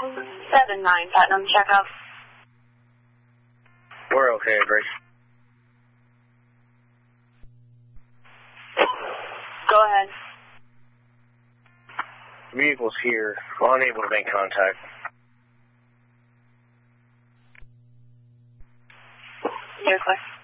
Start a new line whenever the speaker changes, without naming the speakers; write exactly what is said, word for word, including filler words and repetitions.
seven nine, Platinum, check out.
We're okay, Brick.
Go ahead.
Vehicle's here. Unable to make contact.
You're clear.